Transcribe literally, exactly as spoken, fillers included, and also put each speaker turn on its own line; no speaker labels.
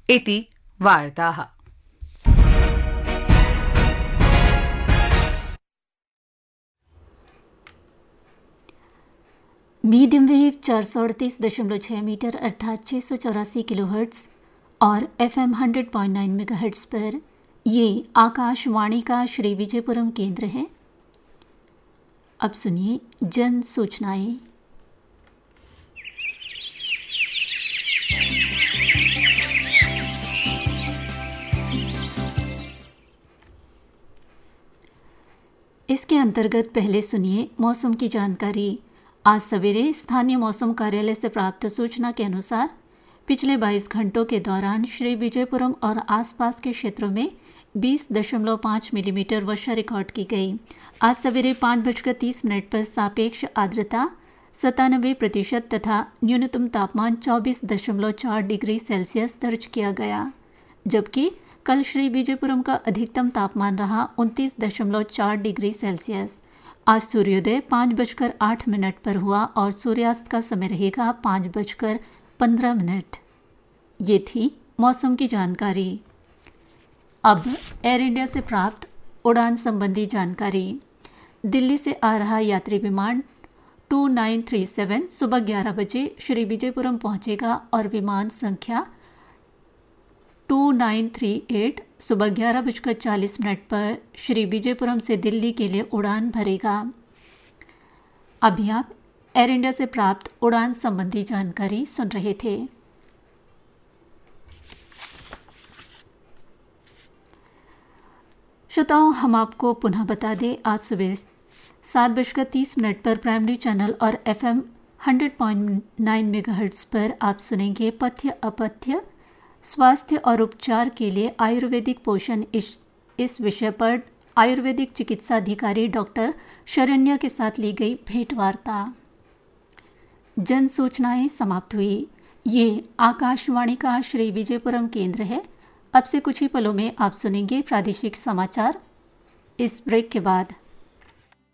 इति वार्ताः।
Medium wave चार सौ अड़तीस दशमलव छः मीटर अर्थात छः सौ चौरासी किलो हर्ट्स और F am hundred point nine mega hertz पर ये आकाशवाणी का श्री विजयपुरम केंद्र है। अब सुनिए जन सूचनाएं। इसके अंतर्गत पहले सुनिए मौसम की जानकारी। आज सवेरे स्थानीय मौसम कार्यालय से प्राप्त सूचना के अनुसार पिछले बाईस घंटों के दौरान श्री विजयपुरम और आसपास के क्षेत्रों में बीस दशमलव पाँच मिलीमीटर वर्षा रिकॉर्ड की गई। आज सवेरे पाँच बजकर तीस मिनट पर सापेक्ष आर्द्रता सत्तानवे प्रतिशत तथा न्यूनतम तापमान चौबीस दशमलव चार डिग्री सेल्सियस दर्ज किया गया, जबकि कल श्री विजयपुरम का अधिकतम तापमान रहा उनतीस दशमलव चार डिग्री सेल्सियस। आज सूर्योदय पाँच बजकर आठ मिनट पर हुआ और सूर्यास्त का समय रहेगा पाँच बजकर पंद्रह मिनट। ये थी मौसम की जानकारी। अब एयर इंडिया से प्राप्त उड़ान संबंधी जानकारी। दिल्ली से आ रहा यात्री विमान टू नाइन थ्री सेवन सुबह ग्यारह बजे श्री विजयपुरम पहुंचेगा और विमान संख्या टू नाइन थ्री एट सुबह ग्यारह बजकर चालीस मिनट पर श्री विजयपुरम से दिल्ली के लिए उड़ान भरेगा। अभी आप एयर इंडिया से प्राप्त उड़ान संबंधी जानकारी सुन रहे थे। श्रोताओं, हम आपको पुनः बता दें, आज सुबह सात बजकर तीस मिनट पर प्राइमरी चैनल और F am hundred point nine mega hertz पर आप सुनेंगे पथ्य अपथ्य स्वास्थ्य और उपचार के लिए आयुर्वेदिक पोषण। इस इस विषय पर आयुर्वेदिक चिकित्सा अधिकारी डॉक्टर शरण्या के साथ ली गई भेंट वार्ता। जन सूचनाएं समाप्त हुई। ये आकाशवाणी का श्री विजयपुरम केंद्र है। अब से कुछ ही पलों में आप सुनेंगे प्रादेशिक समाचार इस ब्रेक के बाद।